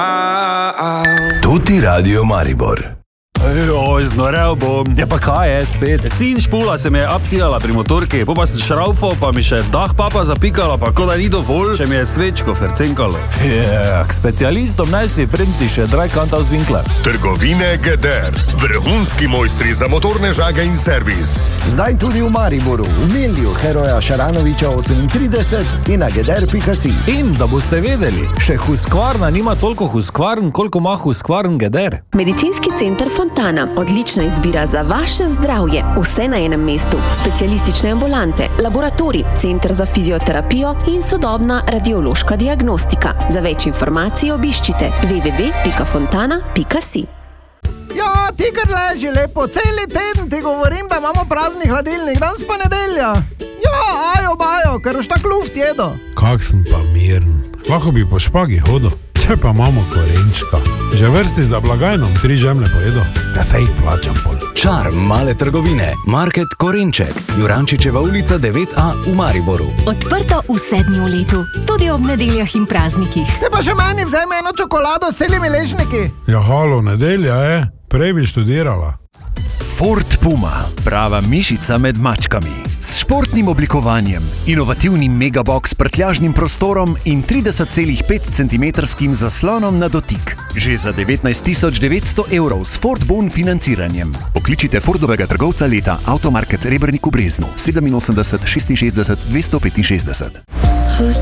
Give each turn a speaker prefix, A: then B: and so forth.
A: Tuti Radio Maribor.
B: Joj, znorel bom.
C: Ja pa kaj je spet?
B: Cin špula se mi je apcijala pri motorki, pa sem šraufal, pa mi še dah papa zapikala, pa ko da ni dovolj, še mi je svečko fercenkalo.
C: K specialistom naj si printi še Dreikantaus Winkler.
D: Trgovine Geder. Vrhunski mojstri za motorne žage in servis.
E: Zdaj tudi v Mariboru, v Milju heroja Šaranoviča 38 in na geder.si.
C: In da boste vedeli, še Husqvarna nima toliko Husqvarn, koliko ima Husqvarn Geder.
F: Medicinski center Fontana. Odlična izbira za vaše zdravje. Vse na enem mestu. Specialistične ambulante, laboratorij, center za fizioterapijo in sodobna radiološka diagnostika. Za več informacij obiščite www.fontana.si.
G: Ja, ti kar leži lepo, celi teden ti govorim, da imamo prazni hladilnik, danes pa nedelja. Ja, ajo bajo, ker už tak luft jedo.
H: Kak sem pa miren, lahko bi po špagi hodil. Če pa imamo korenčka, že vrsti za blagajnom 3 žemlje pojedo, da se jih plačam pol.
A: Čar male trgovine. Market Korenček. Jurančičeva ulica 9A v Mariboru.
I: Odprto vse dni v letu, tudi ob nedeljah in praznikih.
G: Te pa še meni vzame eno čokolado s celimi ležniki.
H: Ja, halo, nedelja je, prej bi študirala.
J: Ford Puma, prava mišica med mačkami. S športnim oblikovanjem, inovativnim megabox s prtljažnim prostorom in 30,5 cm zaslonom na dotik. Že za 19 900 € s Ford Bon financiranjem. Pokličite Fordovega trgovca leta Automarket Rebernik v Breznu 87 66 265.